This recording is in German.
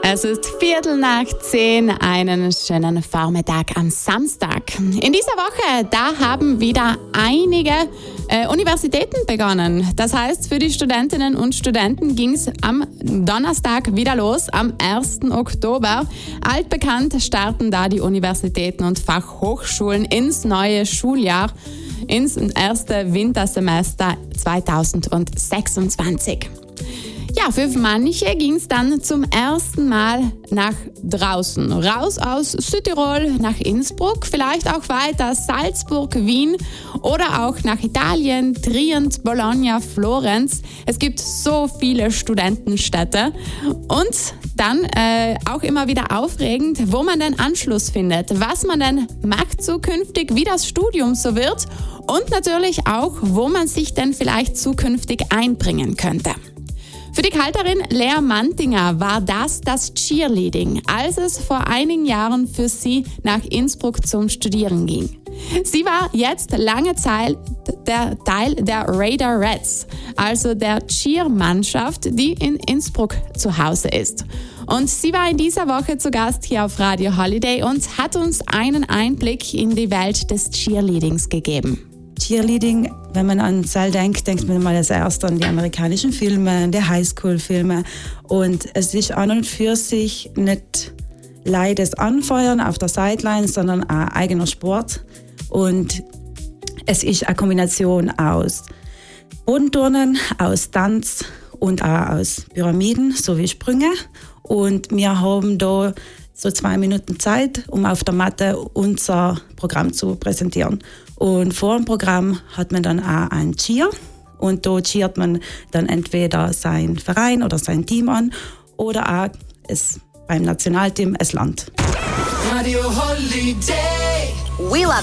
Es ist 9:15, einen schönen Vormittag am Samstag. In dieser Woche, da haben wieder einige Universitäten begonnen. Das heißt, für die Studentinnen und Studenten ging es am Donnerstag wieder los, am 1. Oktober. Altbekannt starten da die Universitäten und Fachhochschulen ins neue Schuljahr, ins erste Wintersemester 2026. Ja, für manche ging es dann zum ersten Mal nach draußen. Raus aus Südtirol nach Innsbruck, vielleicht auch weiter Salzburg, Wien oder auch nach Italien, Trient, Bologna, Florenz. Es gibt so viele Studentenstädte und dann auch immer wieder aufregend, wo man den Anschluss findet, was man denn macht zukünftig, wie das Studium so wird und natürlich auch, wo man sich denn vielleicht zukünftig einbringen könnte. Für die Kalterin Lea Mantinger war das Cheerleading, als es vor einigen Jahren für sie nach Innsbruck zum Studieren ging. Sie war jetzt lange Zeit der Teil der Radar Reds, also der Cheer-Mannschaft, die in Innsbruck zu Hause ist. Und sie war in dieser Woche zu Gast hier auf Radio Holiday und hat uns einen Einblick in die Welt des Cheerleadings gegeben. Cheerleading, wenn man an Saal denkt, denkt man mal als erstes an die amerikanischen Filme, die Highschool-Filme. Und es ist an und für sich nicht leides Anfeuern auf der Sideline, sondern ein eigener Sport. Und es ist eine Kombination aus Bodenturnen, aus Tanz und auch aus Pyramiden sowie Sprünge. Und wir haben da so 2 Minuten Zeit, um auf der Matte unser Programm zu präsentieren. Und vor dem Programm hat man dann auch ein Cheer. Und da cheert man dann entweder seinen Verein oder sein Team an oder auch beim Nationalteam das Land. Radio Holiday. We love